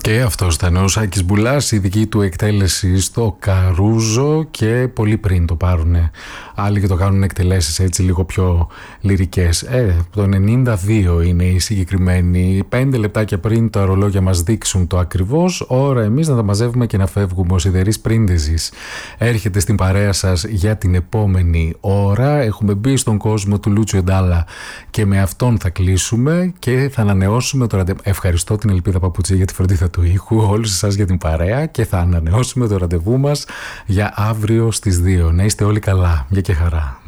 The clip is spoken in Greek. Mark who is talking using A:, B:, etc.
A: Και αυτός ήταν ο Σάκης Μπουλάς, η δική του εκτέλεση στο Καρούζο, και πολύ πριν το πάρουν άλλοι και το κάνουν εκτελέσεις έτσι λίγο πιο λυρικές. Το 92 είναι η συγκεκριμένη. 5 λεπτάκια πριν τα ρολόγια μας δείξουν το ακριβώς, ώρα εμείς να τα μαζεύουμε και να φεύγουμε. Ο Σιδερής Πρίντεζης έρχεται στην παρέα σας για την επόμενη ώρα. Έχουμε μπει στον κόσμο του Λούτσιο Ντάλα και με αυτόν θα κλείσουμε και θα ανανεώσουμε το ραντεβού. Ευχαριστώ την Ελπίδα Παπουτσί για τη φροντίδα του ήχου, όλους εσάς για την παρέα, και θα ανανεώσουμε το ραντεβού μας για αύριο στις 2. Να είστε όλοι καλά. Γεια και χαρά.